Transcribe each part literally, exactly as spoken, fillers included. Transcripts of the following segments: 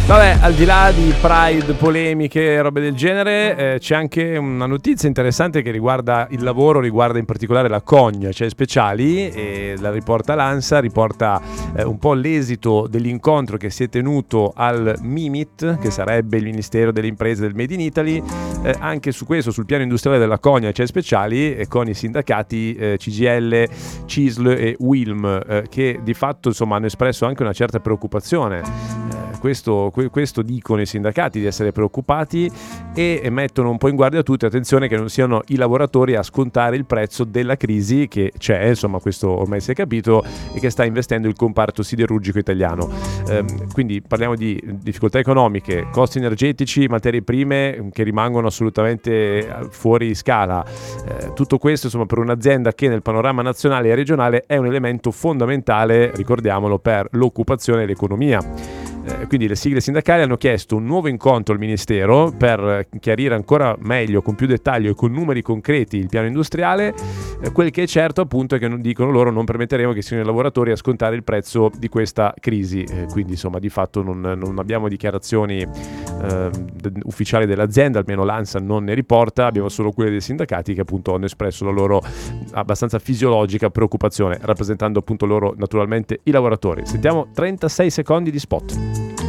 Vabbè, al di là di Pride, polemiche e robe del genere, eh, c'è anche una notizia interessante che riguarda il lavoro, riguarda in particolare la Cogna, cioè Speciali, e la riporta l'ANSA, riporta eh, un po' l'esito dell'incontro che si è tenuto al MIMIT, che sarebbe il Ministero delle Imprese del Made in Italy, eh, anche su questo, sul piano industriale della Cogna, cioè Speciali, e con i sindacati eh, C G I L, C I S L e U I L M, eh, che di fatto insomma hanno espresso anche una certa preoccupazione. Questo, questo dicono i sindacati, di essere preoccupati, e mettono un po' in guardia tutti, attenzione che non siano i lavoratori a scontare il prezzo della crisi che c'è, insomma questo ormai si è capito, e che sta investendo il comparto siderurgico italiano. Ehm, quindi parliamo di difficoltà economiche, costi energetici, materie prime che rimangono assolutamente fuori scala. Eh, tutto questo insomma per un'azienda che nel panorama nazionale e regionale è un elemento fondamentale, ricordiamolo, per l'occupazione e l'economia. Eh, quindi le sigle sindacali hanno chiesto un nuovo incontro al Ministero per chiarire ancora meglio, con più dettaglio e con numeri concreti, il piano industriale. Eh, quel che è certo appunto è che non dicono loro non permetteremo che siano i lavoratori a scontare il prezzo di questa crisi. Eh, quindi insomma di fatto non, non abbiamo dichiarazioni eh, ufficiali dell'azienda, almeno l'ANSA non ne riporta, abbiamo solo quelle dei sindacati che appunto hanno espresso la loro abbastanza fisiologica preoccupazione, rappresentando appunto loro naturalmente i lavoratori. Sentiamo trentasei secondi di spot.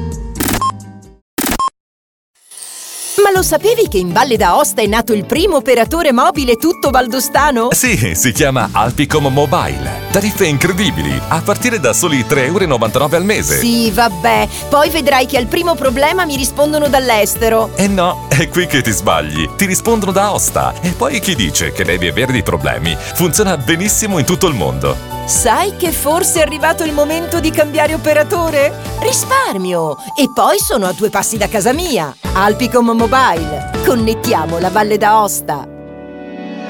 Ma lo sapevi che in Valle d'Aosta è nato il primo operatore mobile tutto valdostano? Sì, si chiama Alpicom Mobile. Tariffe incredibili, a partire da soli tre virgola novantanove euro al mese. Sì, vabbè, poi vedrai che al primo problema mi rispondono dall'estero. Eh no, è qui che ti sbagli. Ti rispondono da Aosta. E poi chi dice che devi avere dei problemi? Funziona benissimo in tutto il mondo. Sai che forse è arrivato il momento di cambiare operatore? Risparmio! E poi sono a due passi da casa mia. Alpicom Mobile. Connettiamo la Valle d'Aosta.